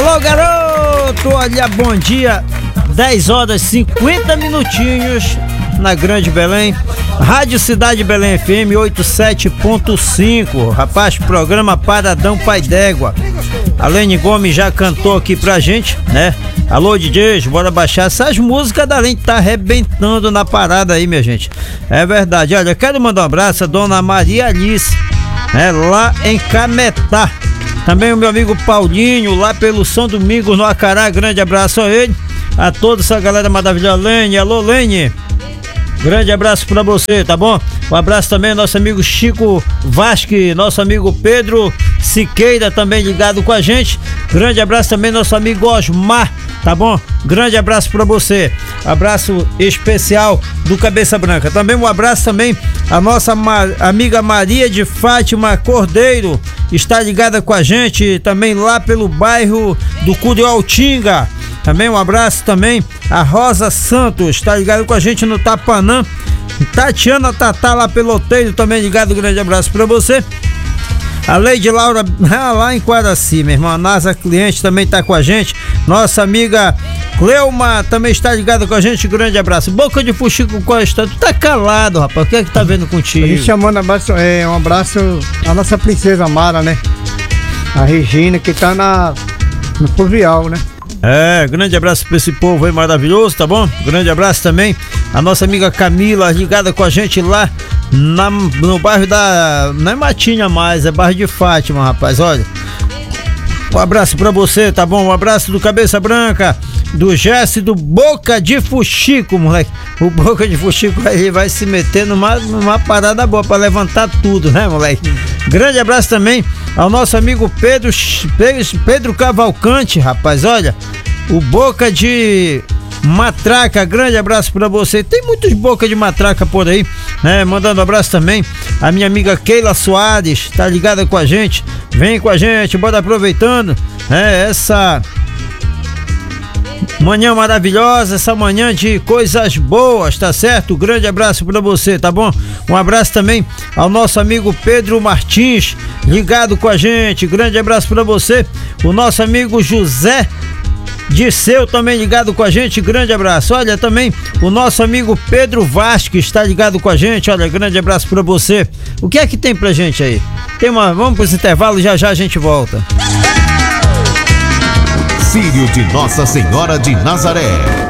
Alô, garoto! Olha, bom dia. 10 horas 50 minutinhos na Grande Belém. Rádio Cidade Belém FM 87.5. Rapaz, programa Paradão Pai d'Égua. A Lene Gomes já cantou aqui pra gente, né? Alô, DJs, bora baixar essas músicas da Lene, tá arrebentando na parada aí, minha gente. É verdade. Olha, eu quero mandar um abraço a dona Maria Alice, né? Lá em Cametá. Também o meu amigo Paulinho, lá pelo São Domingos, no Acará. Grande abraço a ele. A toda essa galera maravilhosa. Lene, alô, Lene. Grande abraço pra você, tá bom? Um abraço também ao nosso amigo Chico Vasque, nosso amigo Pedro Siqueira também ligado com a gente. Grande abraço também ao nosso amigo Osmar, tá bom? Grande abraço pra você. Abraço especial do Cabeça Branca. Também um abraço também a nossa amiga Maria de Fátima Cordeiro, está ligada com a gente também lá pelo bairro do Curioltinga. Também um abraço também a Rosa Santos, tá ligado com a gente no Tapanã. Tatiana Tatá lá pelo Oteiro também ligado, grande abraço pra você. A Leide Laura lá em Quaraci, minha irmã, a NASA Cliente também tá com a gente. Nossa amiga Cleuma também está ligada com a gente, grande abraço. Boca de Fuxico Costa, tu tá calado, rapaz, o que é que tá vendo contigo? A gente chamando um abraço a nossa princesa Mara, né? A Regina, que tá no Fluvial, né? É, grande abraço pra esse povo aí maravilhoso, tá bom? Grande abraço também a nossa amiga Camila, ligada com a gente lá no bairro da... Não é Matinha mais, é bairro de Fátima, rapaz, olha. Um abraço pra você, tá bom? Um abraço do Cabeça Branca, do Jesse, do Boca de Fuxico, moleque. O Boca de Fuxico aí vai se meter numa parada boa pra levantar tudo, né, moleque? Grande abraço também ao nosso amigo Pedro Cavalcante, rapaz, olha. O Boca de Matraca, grande abraço pra você. Tem muitos Boca de Matraca por aí, né? Mandando um abraço também a minha amiga Keila Soares, tá ligada com a gente. Vem com a gente, bora aproveitando, né? Essa manhã maravilhosa, essa manhã de coisas boas, tá certo? Grande abraço pra você, tá bom? Um abraço também ao nosso amigo Pedro Martins, ligado com a gente. Grande abraço pra você. O nosso amigo José Disseu também ligado com a gente, grande abraço. Olha, também o nosso amigo Pedro Vasque está ligado com a gente, olha, grande abraço pra você. O que é que tem pra gente aí? Vamos pros intervalos, já a gente volta. Filho de Nossa Senhora de Nazaré,